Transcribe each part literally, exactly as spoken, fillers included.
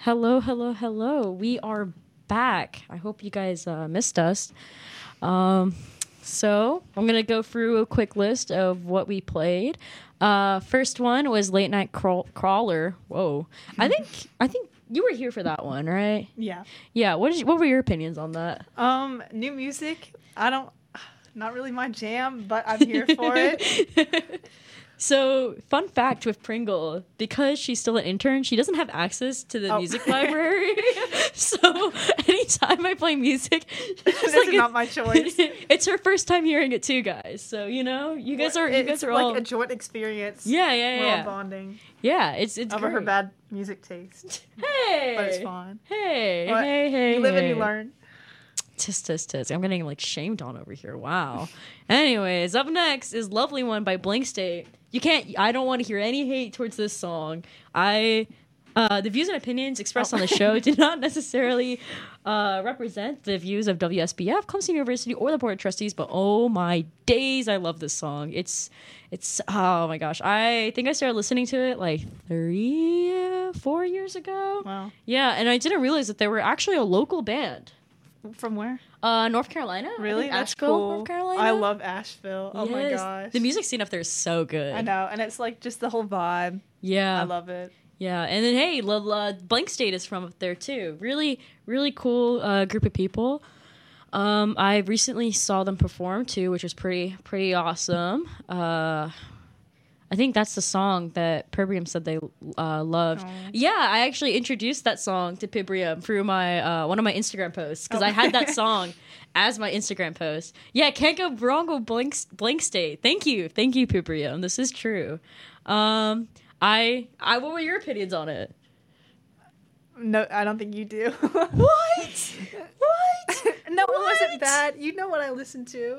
Hello, hello, hello. We are back. I hope you guys uh, missed us. Um, so I'm gonna go through a quick list of what we played. Uh, first one was Late Night Crawl- Crawler. Whoa, I think I think you were here for that one, right? Yeah. Yeah. What did you, what were your opinions on that? Um, new music. I don't. Not really my jam, but I'm here for it. So, fun fact with Pringle, because she's still an intern, she doesn't have access to the Oh. music library. So, anytime I play music, This it's is not my choice. It's her first time hearing it too, guys. So, you know, you guys are you It's guys are like all a joint experience. yeah, yeah, We're yeah, all bonding yeah. It's it's over her great. bad music taste, Hey, but it's fine. Hey, What? hey, hey, You live and you hey. learn. Tis, tis, tis. I'm getting like shamed on over here. Wow. Anyways, up next is Lovely One by Blank State. You can't, I don't want to hear any hate towards this song. I, uh, the views and opinions expressed Oh. on the show do not necessarily uh, represent the views of W S B F, Clemson University, or the Board of Trustees, but oh my days, I love this song. It's, it's, oh my gosh. I think I started listening to it like three, uh, four years ago. Wow. Yeah, and I didn't realize that they were actually a local band. From where? Uh, North Carolina. I Really? think That's Asheville, cool. North Carolina. I love Asheville. Oh my Yes. gosh. The music scene up there is so good. I know, and it's like just the whole vibe. Yeah. I love it. Yeah, and then hey, La, La, Blank State is from up there too. Really, really cool uh, group of people. Um, I recently saw them perform too, which was pretty, pretty awesome. Uh, I think that's the song that Pibrium said they uh, loved. Aw. Yeah, I actually introduced that song to Pibrium through my uh, one of my Instagram posts because Oh. I had that song as my Instagram post. Yeah, can't go wrong with Blank, Blank State. Thank you, thank you, Pibrium. This is true. Um, I, I, what were your opinions on it? No, I don't think you do. What? What? No, it wasn't What? bad. You know what I listened to.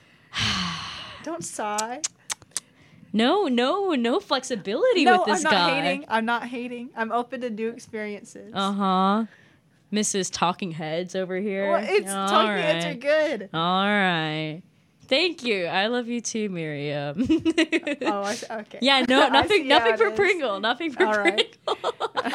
Don't sigh. No, no, no flexibility No, with this I'm not guy. hating. I'm not hating. I'm open to new experiences. Uh huh. Missus Talking Heads over here. Well, it's All talking heads are right. good. All right. Thank you. I love you too, Miriam. Oh, I, okay. Yeah, no, I nothing, see nothing how for it is. Pringle. Nothing for All right. Pringle.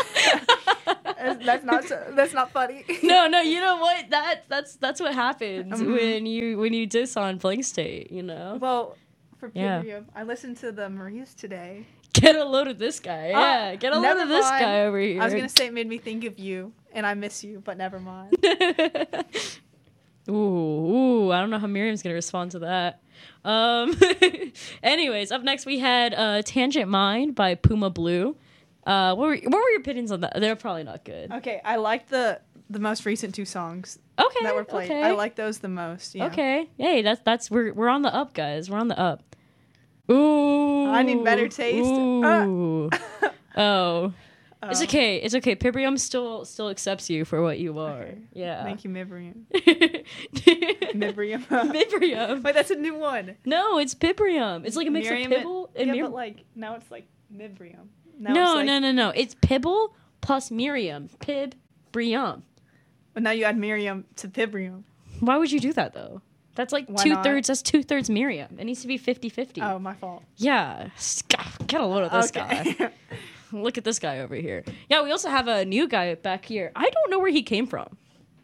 That's not so, that's not funny. No, no. You know what? That that's that's what happens Mhm. when you when you diss on Blank State. You know. Well, for Yeah. Pibrium, I listened to the Marias today. Get a load of this guy. Oh, Yeah, get a load never of this mind. guy over here. I was gonna say it made me think of you, and I miss you, but never mind. ooh, ooh, I don't know how Miriam's gonna respond to that. Um, anyways, up next we had uh, Tangent Mind by Puma Blue. Uh, what were what were your opinions on that? They're probably not good. Okay, I like the the most recent two songs Okay, that were played. okay. I like those the most. Yeah. Okay, hey, that's that's we're we're on the up, guys. We're on the up. Ooh, I need better taste. Ooh. oh. Oh, It's okay. It's okay. Pibrium still still accepts you for what you are. Okay. Yeah. Thank you, Mibrium. Mibrium. Mibrium. Mibrium. Wait, that's a new one. No, it's Pibrium. It's like a mix Miriam of and- Pibble and yeah, Miriam. but like now it's like Mibrium. Now No, it's like, no, no, no. It's Pibble plus Miriam. Pibrium. But now you add Miriam to Pibrium. Why would you do that though? That's like Why two not? thirds. That's two thirds Miriam. It needs to be fifty-fifty. Oh, my fault. Yeah. Get a load of this guy. Okay. Look at this guy over here. Yeah, we also have a new guy back here. I don't know where he came from.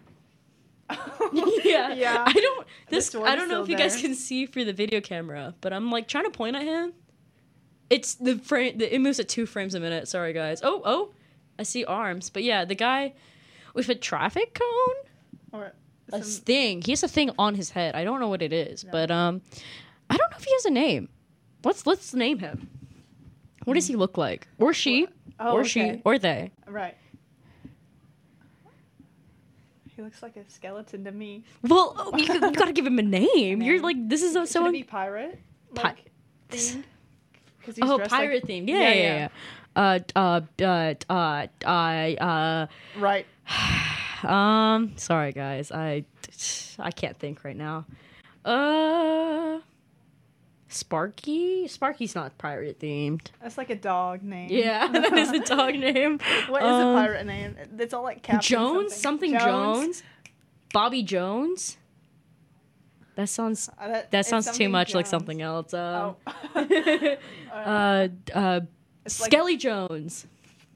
yeah. Yeah. I don't this This one I is don't know still if you guys there. can see through the video camera, but I'm like trying to point at him. It's the frame the, it moves at two frames a minute. Sorry guys. Oh, oh. I see arms. But yeah, the guy with a traffic cone? Or A some- thing. He has a thing on his head. I don't know what it is, No. but um I don't know if he has a name. Let's let's name him. What does he look like? Or she? Oh, or okay. she? Or they? Right. He looks like a skeleton to me. Well, oh, you, you gotta give him a name. You're Name. like, this is so. Should it be so pirate? Pi- Like, themed? 'Cause he's oh, dressed pirate like- themed. Yeah, yeah, yeah. Uh, uh, uh, uh, uh, Right. uh, um, sorry guys, I, I can't think right now. Uh, Sparky? Sparky's not pirate themed. That's like a dog name. Yeah, that is a dog name. What is Um, a pirate name? It's all like Captain Jones? Something, something. Jones? Bobby Jones? That sounds Uh, that that it's sounds too something much like Jones. something else. Um, Oh. uh, uh, It's like- Skelly Jones.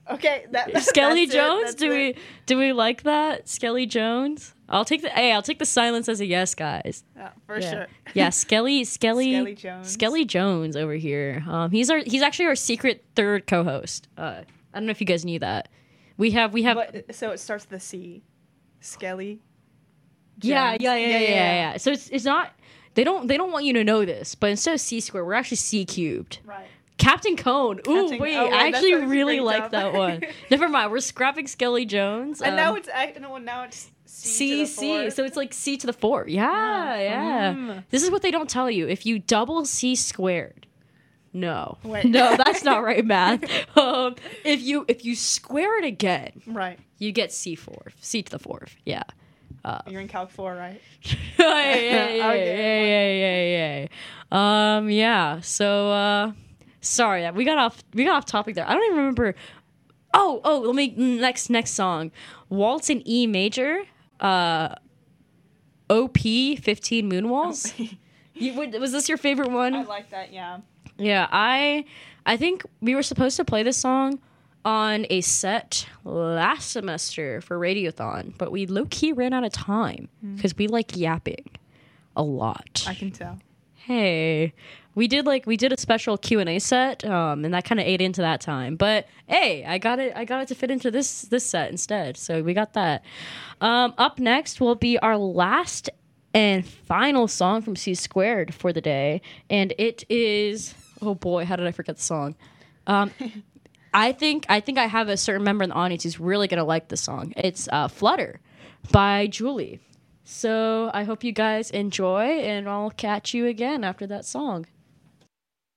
Okay, that, Skelly that's it, Jones. that's Do it. we do we like that? Skelly Jones. I'll take the hey. I'll take the silence as a yes, guys. Yeah, for yeah. sure. Yeah, Skelly, Skelly, Skelly Jones. Skelly Jones over here. Um, he's our he's actually our secret third co-host. Uh, I don't know if you guys knew that. We have we have. But, so it starts with a C. Skelly. Yeah, Jones. yeah, yeah, yeah, yeah, yeah. So it's it's not. They don't they don't want you to know this, but instead of C squared, we're actually C cubed. Right. Captain Cone. Ooh, Captain- wait, oh, wait, I that's actually a really great like job. that one. Never mind, we're scrapping Skelly Jones. And um, now it's I, no, now it's C, C to the C, fourth. so it's like C to the four. Yeah, yeah. Mm. This is what they don't tell you. If you double C squared, no, Wait. no, that's not right math. Um, if you if you square it again, Right. you get C four, C to the fourth. Yeah. Uh, You're in Calc four, right? yeah, yeah, yeah, Okay. yeah, yeah, yeah. Um, yeah. So, uh, sorry, we got off. We got off topic there. I don't even remember. Oh, oh. Let me next next song. Waltz in E major. Uh, O P fifteen Moonwalls. You, would- was this your favorite one? I like that. Yeah. Yeah, I I think we were supposed to play this song on a set last semester for Radiothon, but we low-key ran out of time because we like yapping a lot. I can tell. Hey, we did like we did a special Q and A set, um, and that kind of ate into that time. But hey, I got it. I got it to fit into this this set instead. So we got that. Um, up next will be our last and final song from C Squared for the day, and it is oh boy, how did I forget the song? Um, I think I think I have a certain member in the audience who's really gonna like this song. It's uh, "Flutter" by Julie. So I hope you guys enjoy, and I'll catch you again after that song.